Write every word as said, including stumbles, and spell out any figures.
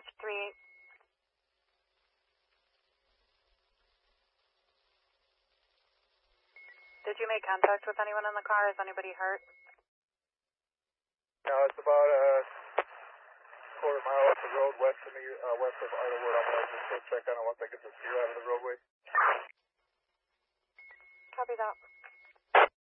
dispatch three eight. Did you make contact with anyone in the car? Is anybody hurt? No, it's about a quarter mile up the road west of me, uh, west of Idlewood. I'm going to just go check on it once I get the spear out of the roadway. Copy that.